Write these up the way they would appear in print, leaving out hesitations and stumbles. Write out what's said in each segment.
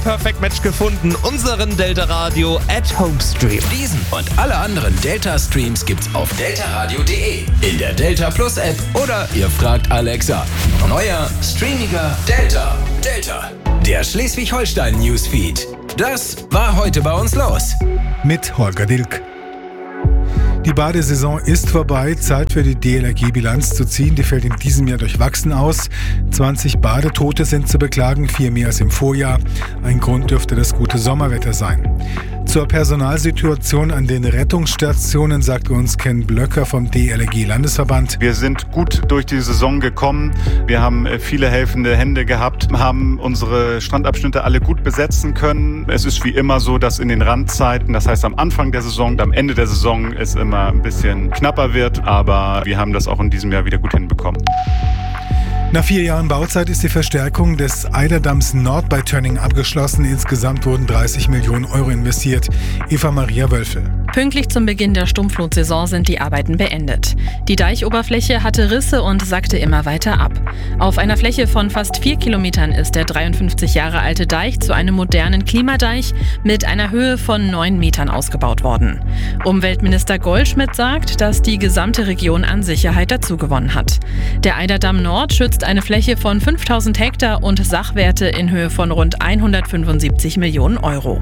Perfect Match gefunden, unseren Delta Radio @Homestream. Diesen und alle anderen Delta-Streams gibt's auf deltaradio.de, in der Delta Plus App oder ihr fragt Alexa. Neuer, streamiger Delta. Delta, der Schleswig-Holstein-Newsfeed. Das war heute bei uns los. Mit Holger Dilk. Die Badesaison ist vorbei, Zeit für die DLRG-Bilanz zu ziehen. Die fällt in diesem Jahr durchwachsen aus. 20 Badetote sind zu beklagen, 4 mehr als im Vorjahr. Ein Grund dürfte das gute Sommerwetter sein. Zur Personalsituation an den Rettungsstationen sagte uns Ken Blöcker vom DLRG-Landesverband. Wir sind gut durch die Saison gekommen. Wir haben viele helfende Hände gehabt, haben unsere Strandabschnitte alle gut besetzen können. Es ist wie immer so, dass in den Randzeiten, das heißt am Anfang der Saison und am Ende der Saison, es immer ein bisschen knapper wird. Aber wir haben das auch in diesem Jahr wieder gut hinbekommen. Nach 4 Jahren Bauzeit ist die Verstärkung des Eiderdamms Nord bei Tönning abgeschlossen. Insgesamt wurden 30 Millionen Euro investiert. Eva Maria Wölfel. Pünktlich zum Beginn der Sturmflutsaison sind die Arbeiten beendet. Die Deichoberfläche hatte Risse und sackte immer weiter ab. Auf einer Fläche von fast 4 Kilometern ist der 53 Jahre alte Deich zu einem modernen Klimadeich mit einer Höhe von 9 Metern ausgebaut worden. Umweltminister Goldschmidt sagt, dass die gesamte Region an Sicherheit dazugewonnen hat. Der Eiderdamm Nord schützt eine Fläche von 5000 Hektar und Sachwerte in Höhe von rund 175 Millionen Euro.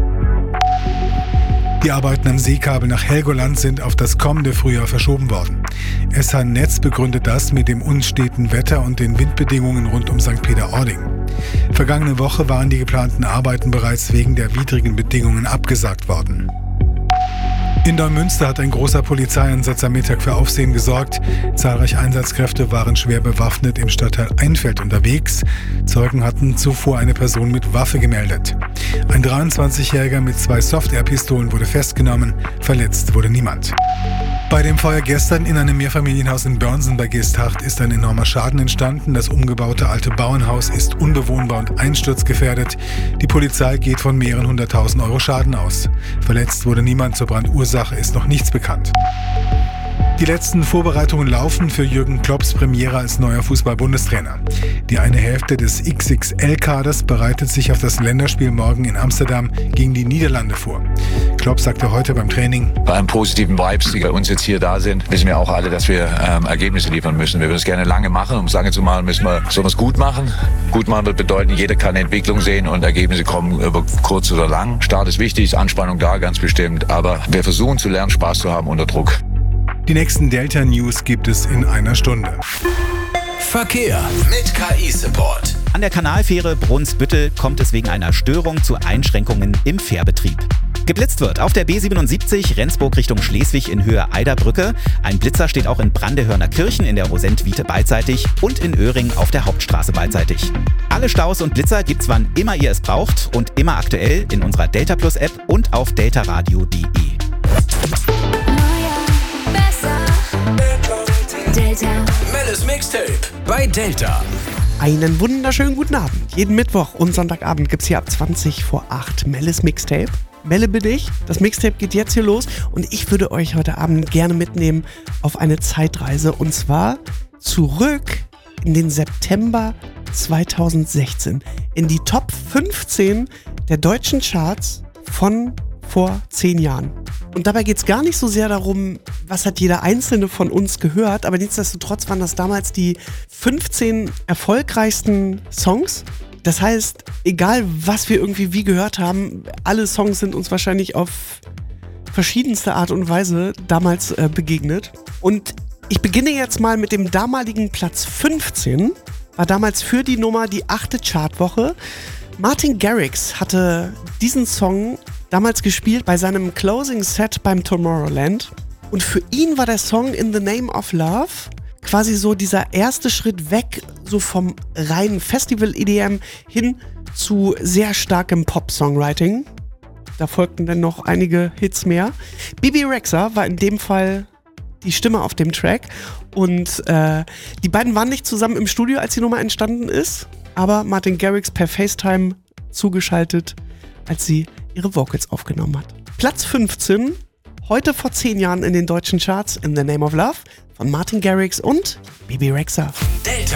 Die Arbeiten am Seekabel nach Helgoland sind auf das kommende Frühjahr verschoben worden. SH Netz begründet das mit dem unsteten Wetter und den Windbedingungen rund um St. Peter-Ording. Vergangene Woche waren die geplanten Arbeiten bereits wegen der widrigen Bedingungen abgesagt worden. In Neumünster hat ein großer Polizeieinsatz am Mittag für Aufsehen gesorgt. Zahlreiche Einsatzkräfte waren schwer bewaffnet im Stadtteil Einfeld unterwegs. Zeugen hatten zuvor eine Person mit Waffe gemeldet. Ein 23-Jähriger mit 2 Soft-Air-Pistolen wurde festgenommen. Verletzt wurde niemand. Bei dem Feuer gestern in einem Mehrfamilienhaus in Börnsen bei Geesthacht ist ein enormer Schaden entstanden. Das umgebaute alte Bauernhaus ist unbewohnbar und einsturzgefährdet. Die Polizei geht von mehreren 100.000 Euro Schaden aus. Verletzt wurde niemand, zur Brandursache ist noch nichts bekannt. Die letzten Vorbereitungen laufen für Jürgen Klopps Premiere als neuer Fußball-Bundestrainer. Die eine Hälfte des XXL-Kaders bereitet sich auf das Länderspiel morgen in Amsterdam gegen die Niederlande vor. Klopp sagte heute beim Training: Bei einem positiven Vibes, die bei uns jetzt hier da sind, wissen wir auch alle, dass wir Ergebnisse liefern müssen. Wir würden es gerne lange machen, um es lange zu machen, sollen wir es gut machen. Gut machen wird bedeuten, jeder kann eine Entwicklung sehen und Ergebnisse kommen über kurz oder lang. Start ist wichtig, ist Anspannung da, ganz bestimmt. Aber wir versuchen zu lernen, Spaß zu haben unter Druck. Die nächsten Delta-News gibt es in einer Stunde. Verkehr mit KI-Support. An der Kanalfähre Brunsbüttel kommt es wegen einer Störung zu Einschränkungen im Fährbetrieb. Geblitzt wird auf der B77 Rendsburg Richtung Schleswig in Höhe Eiderbrücke. Ein Blitzer steht auch in Brandehörner Kirchen in der Rosent-Wiete beidseitig und in Öhring auf der Hauptstraße beidseitig. Alle Staus und Blitzer gibt's, wann immer ihr es braucht und immer aktuell in unserer Delta Plus App und auf deltaradio.de. Delta. Mellis Mixtape bei Delta. Einen wunderschönen guten Abend. Jeden Mittwoch und Sonntagabend gibt's hier ab 20:08 Mellis Mixtape. Melle bin ich. Das Mixtape geht jetzt hier los und ich würde euch heute Abend gerne mitnehmen auf eine Zeitreise und zwar zurück in den September 2016 in die Top 15 der deutschen Charts von vor 10 Jahren. Und dabei geht es gar nicht so sehr darum, was hat jeder Einzelne von uns gehört, aber nichtsdestotrotz waren das damals die 15 erfolgreichsten Songs. Das heißt, egal was wir irgendwie wie gehört haben, alle Songs sind uns wahrscheinlich auf verschiedenste Art und Weise damals begegnet. Und ich beginne jetzt mal mit dem damaligen Platz 15, war damals für die Nummer die 8. Chartwoche. Martin Garrix hatte diesen Song damals gespielt bei seinem Closing Set beim Tomorrowland. Und für ihn war der Song In the Name of Love quasi so dieser erste Schritt weg, so vom reinen Festival-EDM hin zu sehr starkem Pop-Songwriting. Da folgten dann noch einige Hits mehr. Bebe Rexha war in dem Fall die Stimme auf dem Track. Und die beiden waren nicht zusammen im Studio, als die Nummer entstanden ist. Aber Martin Garrix per FaceTime zugeschaltet, als sie ihre Vocals aufgenommen hat. Platz 15, heute vor 10 Jahren in den deutschen Charts, In the Name of Love von Martin Garrix und Bebe Rexha. Delta.